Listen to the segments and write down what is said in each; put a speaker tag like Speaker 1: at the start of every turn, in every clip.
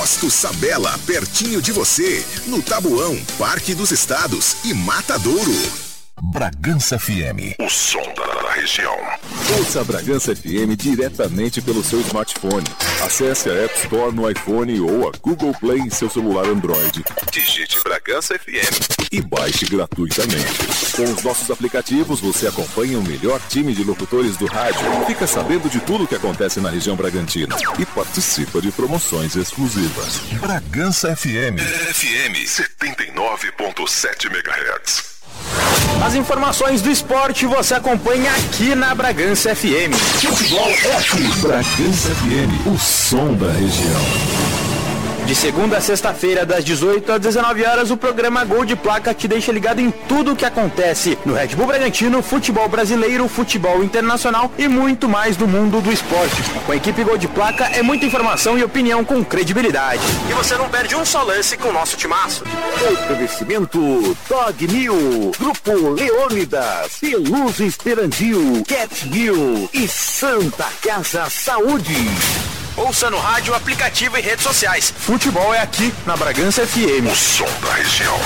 Speaker 1: Posto Sabela, pertinho de você, no Tabuão, Parque dos Estados e Matadouro. Bragança FM, o som da região.
Speaker 2: Ouça a Bragança FM diretamente pelo seu smartphone. Acesse a App Store no iPhone ou a Google Play em seu celular Android.
Speaker 1: Digite Bragança FM
Speaker 2: e baixe gratuitamente. Com os nossos aplicativos, você acompanha o melhor time de locutores do rádio, fica sabendo de tudo o que acontece na região Bragantina e participa de promoções exclusivas.
Speaker 1: Bragança FM, FM 79.7 MHz.
Speaker 3: As informações do esporte você acompanha aqui na Bragança FM.
Speaker 1: Futebol é aqui.
Speaker 2: Bragança FM, o som da região.
Speaker 3: De segunda a sexta-feira, das 18 às 19 horas, o programa Gol de Placa te deixa ligado em tudo o que acontece no Red Bull Bragantino, futebol brasileiro, futebol internacional e muito mais do mundo do esporte. Com a equipe Gol de Placa é muita informação e opinião com credibilidade. E você não perde um só lance com o nosso timaço.
Speaker 4: Oferecimento Dog New, Grupo Leônidas, Peluz Esperandil, Cat New e Santa Casa Saúde.
Speaker 3: Ouça no rádio, aplicativo e redes sociais. Futebol é aqui na Bragança FM.
Speaker 1: O som da região.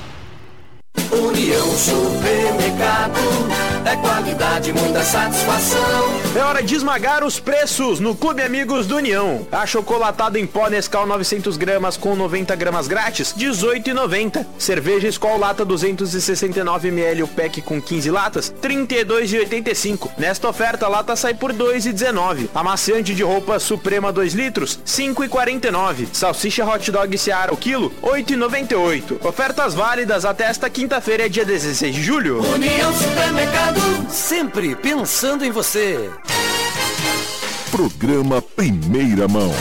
Speaker 5: União Supermercado, é qualidade, muita satisfação.
Speaker 3: É hora de esmagar os preços no Clube Amigos do União. Achocolatado em pó Nescau 900 gramas com 90 gramas grátis, R$18,90. Cerveja Skol lata 269 ml, o pack com 15 latas, R$32,85. Nesta oferta, a lata sai por R$2,19. Amaciante de roupa Suprema 2 litros, R$5,49. Salsicha Hot Dog Seara o quilo, R$8,98. Ofertas válidas até esta quinta-feira, dia 16 de julho.
Speaker 5: União Supermercado, sempre pensando em você.
Speaker 2: Programa Primeira Mão.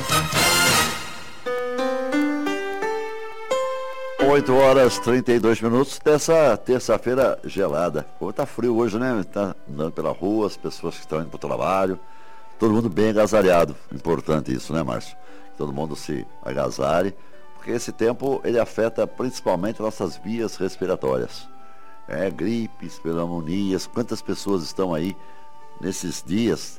Speaker 6: 8h32 dessa terça-feira gelada. Pô, tá frio hoje, né? Tá andando pela rua, as pessoas que estão indo pro trabalho, todo mundo bem agasalhado. Importante isso, né, Márcio? Todo mundo se agasalhe, porque esse tempo ele afeta principalmente nossas vias respiratórias. Gripes, pneumonias, quantas pessoas estão aí nesses dias,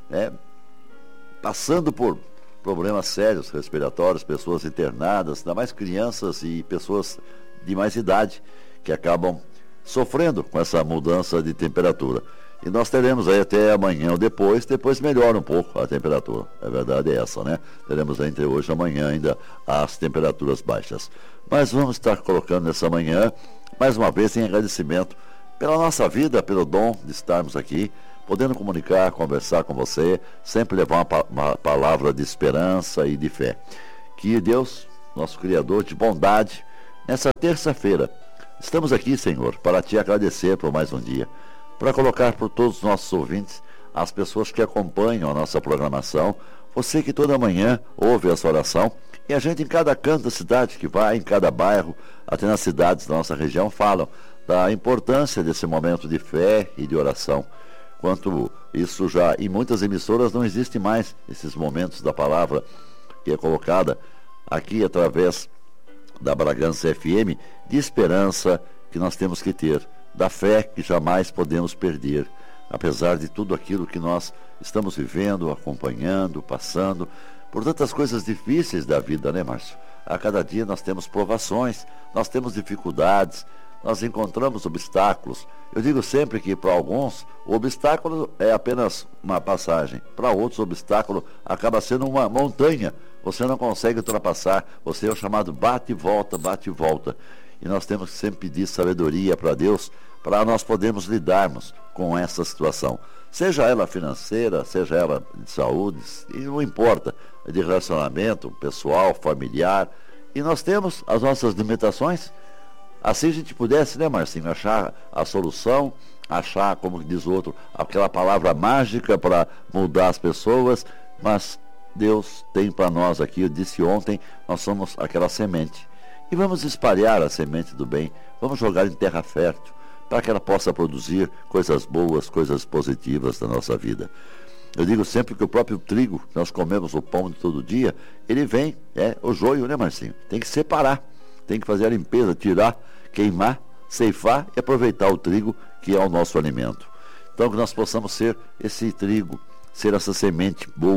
Speaker 6: passando por problemas sérios respiratórios, pessoas internadas, ainda mais crianças e pessoas de mais idade que acabam sofrendo com essa mudança de temperatura. E nós teremos aí até amanhã ou depois melhora um pouco a temperatura. A verdade é essa, né? Teremos entre hoje e amanhã ainda as temperaturas baixas. Mas vamos estar colocando nessa manhã, mais uma vez, em agradecimento pela nossa vida, pelo dom de estarmos aqui, podendo comunicar, conversar com você, sempre levar uma palavra de esperança e de fé. Que Deus, nosso Criador de bondade, nessa terça-feira, estamos aqui, Senhor, para te agradecer por mais um dia, para colocar por todos os nossos ouvintes, as pessoas que acompanham a nossa programação, você que toda manhã ouve essa oração, e a gente em cada canto da cidade que vai, em cada bairro, até nas cidades da nossa região, falam da importância desse momento de fé e de oração. Quanto isso já em muitas emissoras não existe mais esses momentos da palavra que é colocada aqui através da Bragança FM, de esperança que nós temos que ter, da fé que jamais podemos perder, apesar de tudo aquilo que nós estamos vivendo, acompanhando, passando, por tantas coisas difíceis da vida, né, Márcio? A cada dia nós temos provações, nós temos dificuldades, nós encontramos obstáculos. Eu digo sempre que para alguns o obstáculo é apenas uma passagem, para outros o obstáculo acaba sendo uma montanha, você não consegue ultrapassar, você é o chamado bate e volta, bate e volta. E nós temos que sempre pedir sabedoria para Deus, para nós podermos lidarmos com essa situação, seja ela financeira, seja ela de saúde, e não importa, de relacionamento pessoal, familiar, e nós temos as nossas limitações. Assim a gente pudesse, né, Marcinho, achar a solução, achar, como diz o outro, aquela palavra mágica para mudar as pessoas, mas Deus tem para nós aqui, eu disse ontem, nós somos aquela semente. E vamos espalhar a semente do bem, vamos jogar em terra fértil, para que ela possa produzir coisas boas, coisas positivas da nossa vida. Eu digo sempre que o próprio trigo, nós comemos o pão de todo dia, ele vem, o joio, né, Marcinho? Tem que separar, tem que fazer a limpeza, tirar, queimar, ceifar e aproveitar o trigo, que é o nosso alimento. Então que nós possamos ser esse trigo, ser essa semente boa,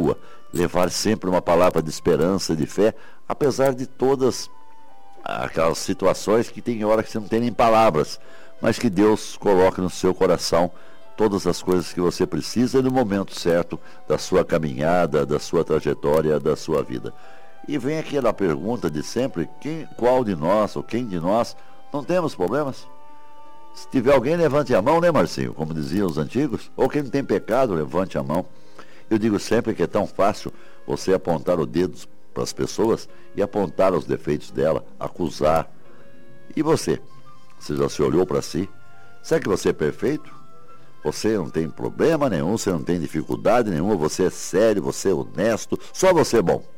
Speaker 6: levar sempre uma palavra de esperança, de fé, apesar de todas aquelas situações que tem hora que você não tem nem palavras, mas que Deus coloca no seu coração todas as coisas que você precisa no momento certo da sua caminhada, da sua trajetória, da sua vida. E vem aquela pergunta de sempre, qual de nós ou quem de nós não temos problemas? Se tiver alguém, levante a mão, né, Marcinho? Como diziam os antigos. Ou quem não tem pecado, levante a mão. Eu digo sempre que é tão fácil você apontar o dedo para as pessoas e apontar os defeitos dela, acusar. E você? Você já se olhou para si? Será que você é perfeito? Você não tem problema nenhum, você não tem dificuldade nenhuma, você é sério, você é honesto, só você é bom.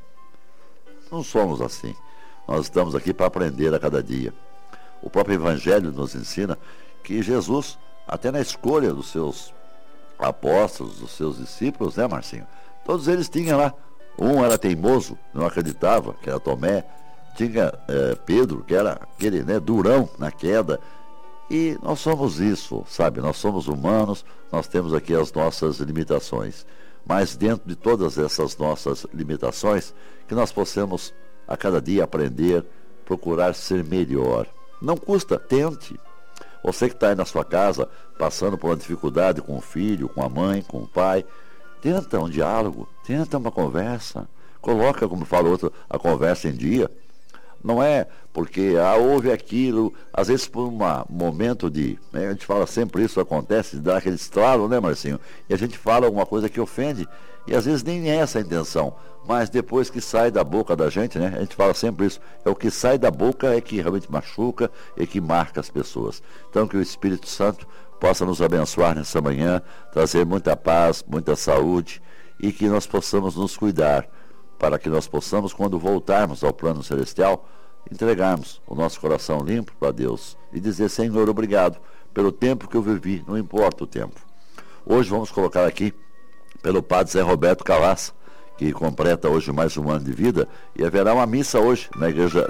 Speaker 6: Não somos assim. Nós estamos aqui para aprender a cada dia. O próprio Evangelho nos ensina que Jesus, até na escolha dos seus apóstolos, dos seus discípulos, né, Marcinho? Todos eles tinham lá. Um era teimoso, não acreditava, que era Tomé. Tinha Pedro, que era aquele, né, durão na queda. E nós somos isso, sabe? Nós somos humanos, nós temos aqui as nossas limitações. Mas dentro de todas essas nossas limitações, que nós possamos a cada dia aprender, procurar ser melhor. Não custa, tente. Você que está aí na sua casa, passando por uma dificuldade com o filho, com a mãe, com o pai, tenta um diálogo, tenta uma conversa. Coloca, como fala outro, a conversa em dia. Não é porque houve aquilo, às vezes por um momento de, né, a gente fala sempre isso, acontece, dá aquele estralo, né, Marcinho? E a gente fala alguma coisa que ofende, e às vezes nem é essa a intenção, mas depois que sai da boca da gente, né, a gente fala sempre isso, é o que sai da boca é que realmente machuca e que marca as pessoas. Então que o Espírito Santo possa nos abençoar nessa manhã, trazer muita paz, muita saúde, e que nós possamos nos cuidar, para que nós possamos, quando voltarmos ao plano celestial, entregarmos o nosso coração limpo para Deus e dizer: Senhor, obrigado pelo tempo que eu vivi, não importa o tempo. Hoje vamos colocar aqui pelo Padre Zé Roberto Calaça, que completa hoje mais um ano de vida, e haverá uma missa hoje na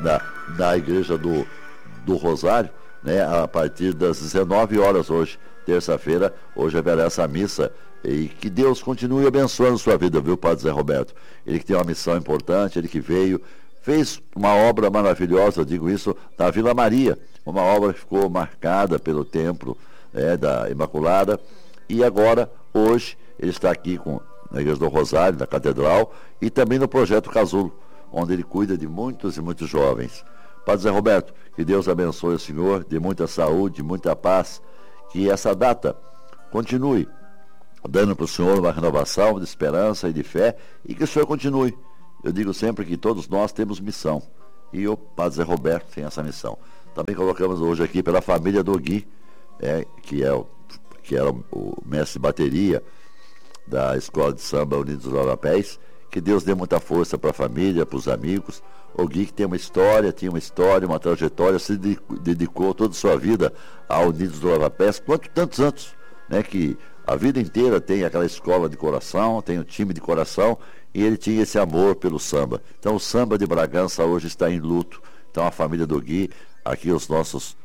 Speaker 6: igreja do Rosário, né, a partir das 19 horas hoje, terça-feira. Hoje haverá essa missa. E que Deus continue abençoando sua vida, viu, Padre Zé Roberto? Ele que tem uma missão importante, ele que veio, fez uma obra maravilhosa, eu digo isso, na Vila Maria. Uma obra que ficou marcada pelo templo da Imaculada. E agora, hoje, ele está aqui na Igreja do Rosário, na Catedral, e também no Projeto Casulo, onde ele cuida de muitos e muitos jovens. Padre Zé Roberto, que Deus abençoe o senhor, de muita saúde, de muita paz, que essa data continue dando para o senhor uma renovação de esperança e de fé, e que o senhor continue. Eu digo sempre que todos nós temos missão, e o Padre Zé Roberto tem essa missão. Também colocamos hoje aqui pela família do Gui, que era o mestre de bateria da Escola de Samba Unidos dos Lavapés. Que Deus dê muita força para a família, para os amigos. O Gui que tinha uma história, uma trajetória, se dedicou toda a sua vida ao Unidos dos Lavapés, quanto tantos anos, né, que a vida inteira tem aquela escola de coração, tem o time de coração, e ele tinha esse amor pelo samba. Então o samba de Bragança hoje está em luto. Então a família do Gui, aqui os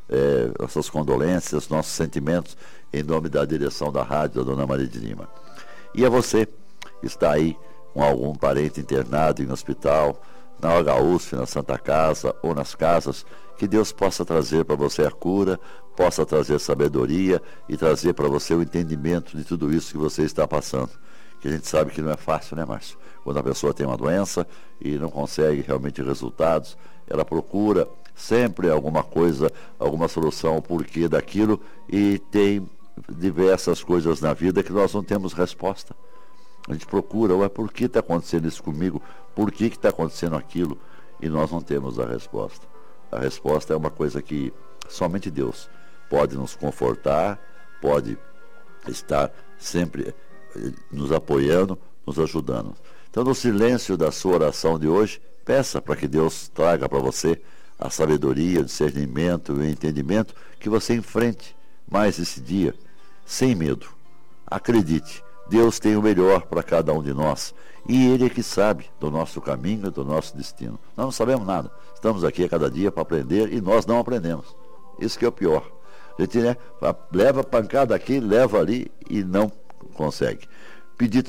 Speaker 6: nossas condolências, nossos sentimentos, em nome da direção da rádio, da Dona Maria de Lima. E a você que está aí com algum parente internado em hospital, na HUSF, na Santa Casa ou nas casas, que Deus possa trazer para você a cura, possa trazer sabedoria e trazer para você o entendimento de tudo isso que você está passando. Que a gente sabe que não é fácil, né, Márcio? Quando a pessoa tem uma doença e não consegue realmente resultados, ela procura sempre alguma coisa, alguma solução, o porquê daquilo, e tem diversas coisas na vida que nós não temos resposta. A gente procura, por que está acontecendo isso comigo? Por que está acontecendo aquilo? E nós não temos a resposta. A resposta é uma coisa que somente Deus pode nos confortar, pode estar sempre nos apoiando, nos ajudando. Então, no silêncio da sua oração de hoje, peça para que Deus traga para você a sabedoria, o discernimento e o entendimento, que você enfrente mais esse dia, sem medo. Acredite, Deus tem o melhor para cada um de nós, e Ele é que sabe do nosso caminho, do nosso destino. Nós não sabemos nada. Estamos aqui a cada dia para aprender, e nós não aprendemos. Isso que é o pior. A gente, leva pancada aqui, leva ali e não consegue. Pedir também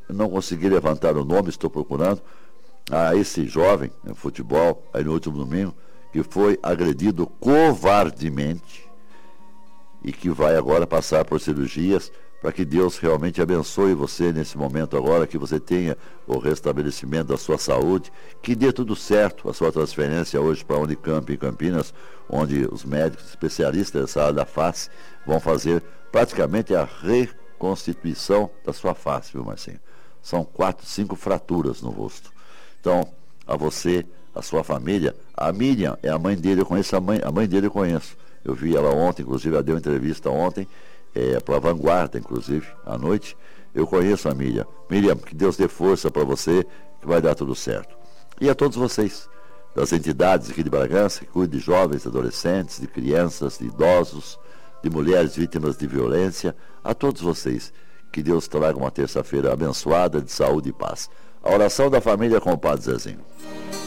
Speaker 6: não consegui levantar o nome, estou procurando, a esse jovem no futebol, aí no último domingo, que foi agredido covardemente e que vai agora passar por cirurgias, para que Deus realmente abençoe você nesse momento agora, que você tenha o restabelecimento da sua saúde, que dê tudo certo a sua transferência hoje para a Unicamp em Campinas, onde os médicos especialistas dessa área da face vão fazer praticamente a reconstituição da sua face, viu, Marcinho? São 4, 5 fraturas no rosto. Então, a você, a sua família, a Miriam é a mãe dele, eu conheço a mãe dele eu conheço. Eu vi ela ontem, inclusive ela deu uma entrevista ontem, para a Vanguarda, inclusive, à noite. Eu conheço a Miriam. Miriam, que Deus dê força para você, que vai dar tudo certo. E a todos vocês, das entidades aqui de Bragança, que cuidam de jovens, de adolescentes, de crianças, de idosos, de mulheres vítimas de violência, a todos vocês, que Deus traga uma terça-feira abençoada de saúde e paz. A oração da família com o Padre Zezinho.